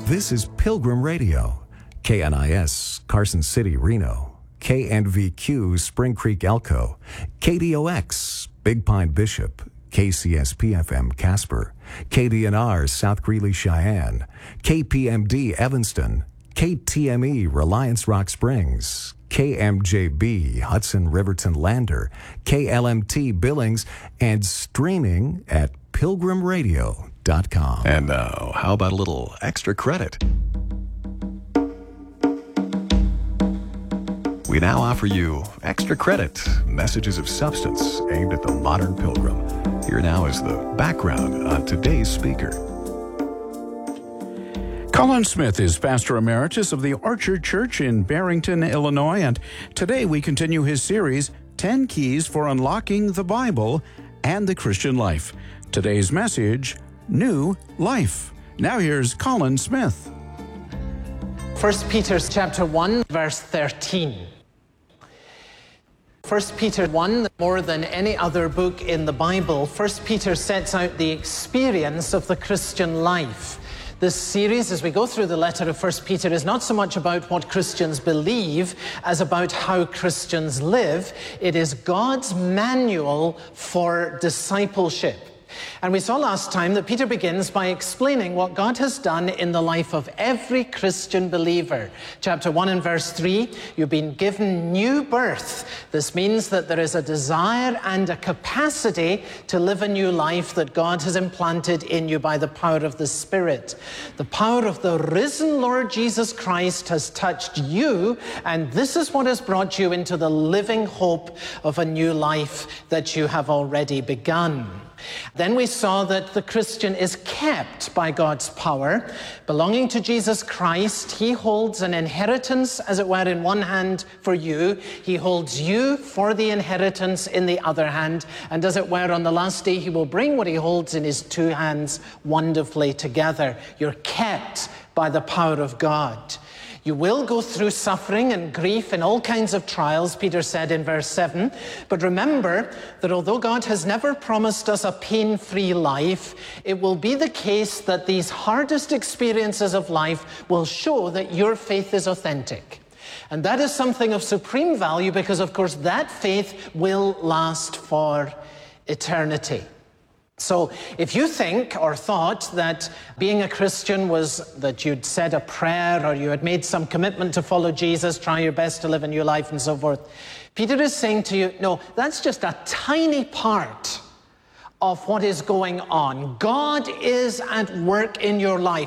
This is Pilgrim Radio, KNIS, Carson City, Reno, KNVQ, Spring Creek, Elko, KDOX, Big Pine Bishop, KCSP-FM, Casper, KDNR, South Greeley, Cheyenne, KPMD, Evanston, KTME, Reliance Rock Springs, KMJB, Hudson Riverton Lander, KLMT Billings, and streaming at pilgrimradio.com. And now, how about a little extra credit? We now offer you Extra Credit, messages of substance aimed at the modern pilgrim. Here now is the background on today's speaker. Colin Smith is pastor emeritus of the Orchard Church in Barrington, Illinois, and today we continue his series, 10 Keys for Unlocking the Bible and the Christian Life. Today's message, New Life. Now here's Colin Smith. 1 Peter chapter 1, verse 13. 1 Peter 1, more than any other book in the Bible, 1 Peter sets out the experience of the Christian life. This series, as we go through the letter of 1 Peter, is not so much about what Christians believe as about how Christians live. It is God's manual for discipleship. And we saw last time that Peter begins by explaining what God has done in the life of every Christian believer. Chapter 1 and verse 3, you've been given new birth. This means that there is a desire and a capacity to live a new life that God has implanted in you by the power of the Spirit. The power of the risen Lord Jesus Christ has touched you, and this is what has brought you into the living hope of a new life that you have already begun. Then we saw that the Christian is kept by God's power. Belonging to Jesus Christ, he holds an inheritance, as it were, in one hand for you. He holds you for the inheritance in the other hand. And as it were, on the last day, he will bring what he holds in his two hands wonderfully together. You're kept by the power of God. You will go through suffering and grief and all kinds of trials, Peter said in verse 7. But remember that although God has never promised us a pain-free life, it will be the case that these hardest experiences of life will show that your faith is authentic. And that is something of supreme value because, of course, that faith will last for eternity. So if you think or thought that being a Christian was that you'd said a prayer or you had made some commitment to follow Jesus, try your best to live a new life and so forth, Peter is saying to you, no, that's just a tiny part of what is going on. God is at work in your life.